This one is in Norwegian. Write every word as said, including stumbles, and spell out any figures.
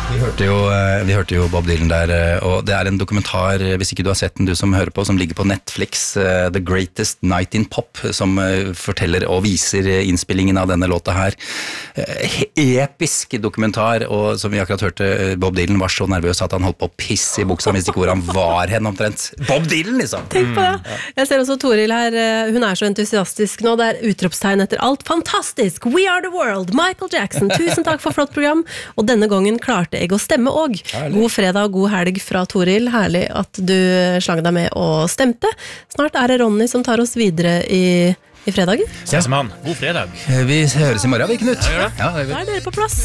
Vi hørte, jo, vi hørte jo Bob Dylan der, og det er en dokumentar, hvis ikke du har sett den, du som hører på, som ligger på Netflix, The Greatest Night in Pop, som forteller og viser innspillingen av denne låta her. Episk dokumentar, og som vi akkurat hørte, Bob Dylan var så nervøs at han holdt på å pisse i buksa, hvis ikke hvor han var hen omtrent. Bob Dylan, liksom! Tenk på det! Jeg ser også Toril her, hun er så entusiastisk nå, det er utropstegn etter alt. Fantastisk! We are the world! Michael Jackson, tusen takk for flott program, og denne gangen klarte jeg å stemme også. God fredag og god helg fra Toril. Herlig at du slang deg med og stemte. Snart er det Ronny som tar oss videre i, i fredagen. Sesemann, god fredag. Vi høres i morgen, vi, Knut. Ja, da er dere på plass.